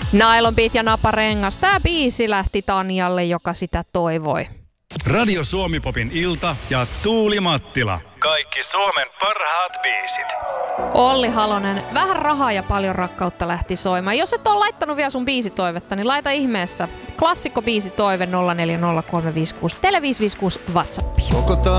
Nylon Beat ja Naparengas. Tää biisi lähti Tanjalle, joka sitä toivoi. Radio Suomi-popin ilta ja Tuuli Mattila. Kaikki Suomen parhaat biisit. Olli Halonen, vähän rahaa ja paljon rakkautta lähti soimaan. Jos et ole laittanut vielä sun biisitoivetta, niin laita ihmeessä. Klassikko biisitoive 040356 456 WhatsAppia.